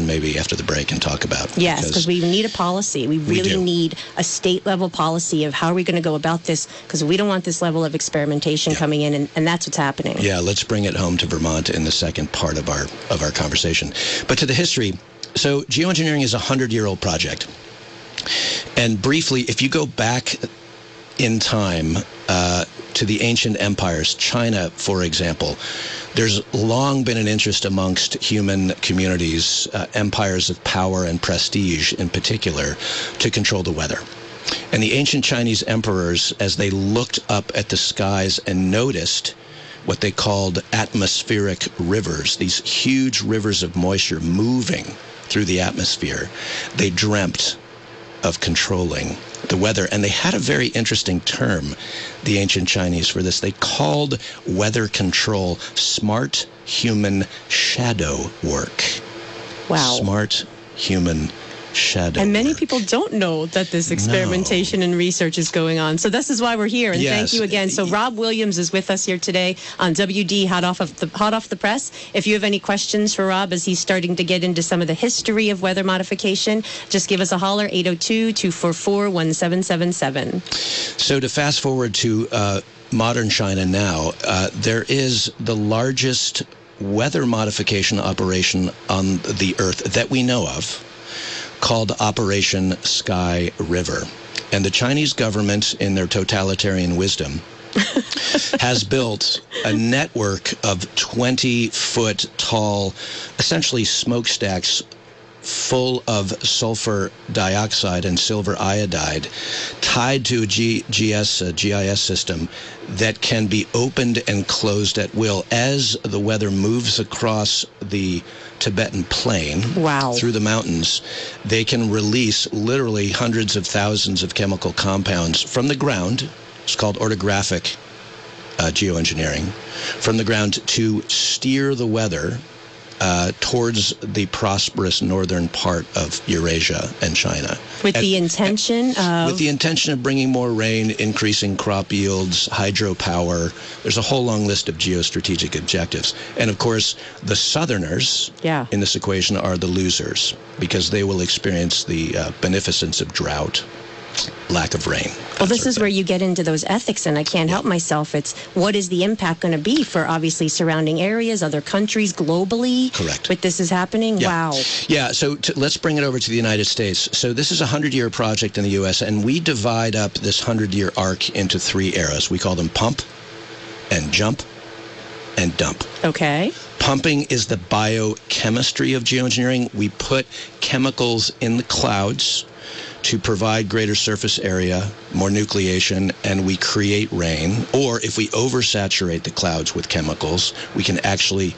on maybe after the break and talk about. Yes, because we need a policy. We really need a state-level policy of how are we going to go about this, because we don't want this level of experimentation coming in, and that's what's happening. Yeah, let's bring it home to Vermont in the second part of our conversation. But to the history, so geoengineering is a 100-year-old project. And briefly, if you go back in time to the ancient empires, China, for example, there's long been an interest amongst human communities, empires of power and prestige in particular, to control the weather. And the ancient Chinese emperors, as they looked up at the skies and noticed what they called atmospheric rivers, these huge rivers of moisture moving through the atmosphere, they dreamt of controlling the weather. And they had a very interesting term, the ancient Chinese, for this. They called weather control smart human shadow work. Wow. Smart human shadow And many work. people don't know that this experimentation and research is going on. So this is why we're here. And thank you again. So Rob Williams is with us here today on WD Hot Off the Press. If you have any questions for Rob as he's starting to get into some of the history of weather modification, just give us a holler, 802-244-1777. So to fast forward to modern China now, there is the largest weather modification operation on the Earth that we know of, called Operation Sky River. And the Chinese government, in their totalitarian wisdom, has built a network of 20-foot tall, essentially smokestacks full of sulfur dioxide and silver iodide tied to a GIS system that can be opened and closed at will as the weather moves across the Tibetan plain through the mountains. They can release literally hundreds of thousands of chemical compounds from the ground. It's called orographic geoengineering, from the ground to steer the weather towards the prosperous northern part of Eurasia and China. With the intention of bringing more rain, increasing crop yields, hydropower. There's a whole long list of geostrategic objectives. And of course, the southerners in this equation are the losers, because they will experience the beneficence of drought, lack of rain. Well, this is where you get into those ethics, and I can't help myself. It's what is the impact going to be for obviously surrounding areas, other countries, globally? Correct. With this is happening? Yeah. Wow. Yeah, so let's bring it over to the United States. So this is a 100-year project in the U.S., and we divide up this 100-year arc into 3 eras. We call them pump and jump and dump. Okay. Pumping is the biochemistry of geoengineering. We put chemicals in the clouds to provide greater surface area, more nucleation, and we create rain. Or if we oversaturate the clouds with chemicals, we can actually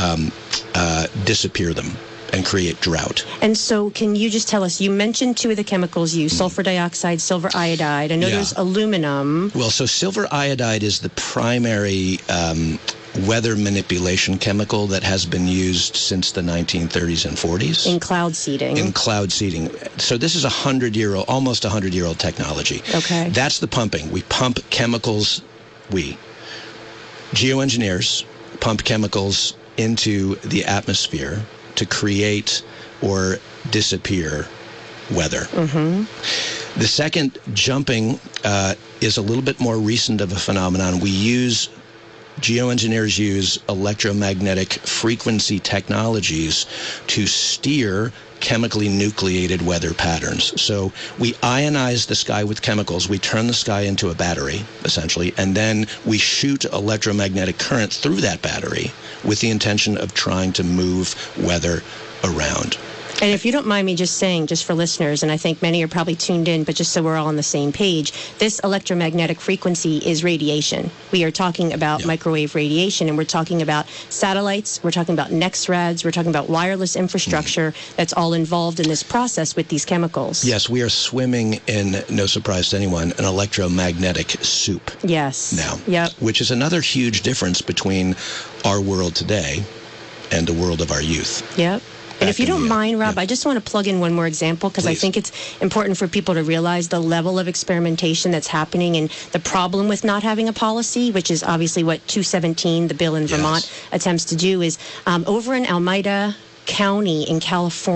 disappear them and create drought. And so can you just tell us, you mentioned 2 of the chemicals used, sulfur dioxide, silver iodide. I know there's aluminum. Well, so silver iodide is the primary weather manipulation chemical that has been used since the 1930s and 40s. In cloud seeding. In cloud seeding. So this is almost 100-year-old technology. Okay. That's the pumping. We pump chemicals, geoengineers pump chemicals into the atmosphere to create or disappear weather. Mm-hmm. The second, jumping, is a little bit more recent of a phenomenon. Geoengineers use electromagnetic frequency technologies to steer chemically nucleated weather patterns. So we ionize the sky with chemicals. We turn the sky into a battery, essentially, and then we shoot electromagnetic current through that battery with the intention of trying to move weather around. And if you don't mind me just saying, just for listeners, and I think many are probably tuned in, but just so we're all on the same page, this electromagnetic frequency is radiation. We are talking about microwave radiation, and we're talking about satellites, we're talking about NEXRADs, we're talking about wireless infrastructure that's all involved in this process with these chemicals. Yes, we are swimming in, no surprise to anyone, an electromagnetic soup. Yes. Now, yep. Which is another huge difference between our world today and the world of our youth. Yep. And if you don't mind, Rob, I just want to plug in one more example, because I think it's important for people to realize the level of experimentation that's happening and the problem with not having a policy, which is obviously what 217, the bill in Vermont, attempts to do, is over in Alameda County in California.